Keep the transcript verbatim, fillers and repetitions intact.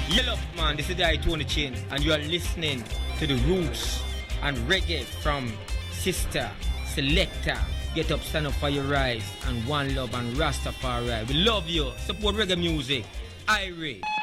Yellow man, this is the I Tony Chin, and you are listening to the roots and reggae from Sister Selector. Get up, stand up for your rise, and one love and Rastafari. We love you. Support reggae music. I read.